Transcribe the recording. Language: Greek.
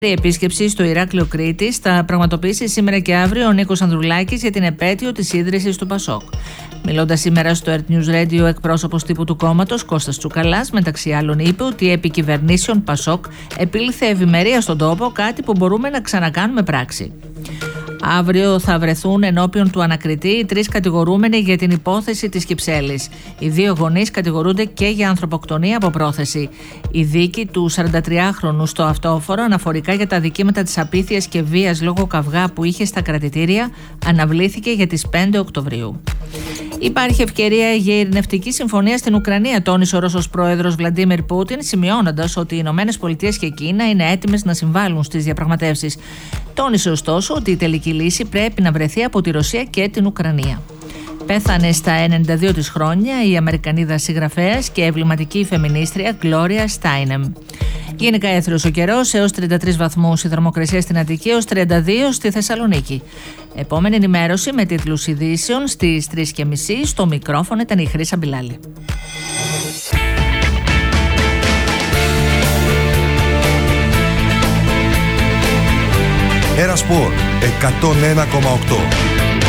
Η επίσκεψη στο Ηράκλειο Κρήτης θα πραγματοποιήσει σήμερα και αύριο ο Νίκος Ανδρουλάκης για την επέτειο της ίδρυσης του Πασόκ. Μιλώντας σήμερα στο Earth News Radio, εκπρόσωπος τύπου του κόμματος Κώστας Τσουκαλάς, μεταξύ άλλων, είπε ότι επί κυβερνήσεων Πασόκ επήλθε ευημερία στον τόπο, κάτι που μπορούμε να ξανακάνουμε πράξη. Αύριο θα βρεθούν ενώπιον του ανακριτή οι 3 κατηγορούμενοι για την υπόθεση της Κυψέλης. Οι 2 γονείς κατηγορούνται και για ανθρωποκτονία από πρόθεση. Η δίκη του 43χρονου στο αυτόφορο αναφορικά για τα δικήματα της απίθειας και βίας λόγω καυγά που είχε στα κρατητήρια αναβλήθηκε για τις 5 Οκτωβρίου. Υπάρχει ευκαιρία για ειρηνευτική συμφωνία στην Ουκρανία, τόνισε ο Ρώσος πρόεδρος Βλαντίμιρ Πούτιν, σημειώνοντας ότι οι Ηνωμένες Πολιτείες και η Κίνα είναι έτοιμες να συμβάλλουν στις διαπραγματεύσεις. Τόνισε ωστόσο ότι η τελική λύση πρέπει να βρεθεί από τη Ρωσία και την Ουκρανία. Πέθανε στα 92 της χρόνια η Αμερικανίδα συγγραφέας και εμβληματική φεμινίστρια Γκλώρια Στάινεμ. Γενικά έθριος ο καιρός, έως 33 βαθμούς η θερμοκρασία στην Αττική, έως 32 στη Θεσσαλονίκη. Επόμενη ενημέρωση με τίτλους ειδήσεων στις 3:30. Στο μικρόφωνο ήταν η Χρύσα Μπιλάλη. Ένα Σπορ 101,8.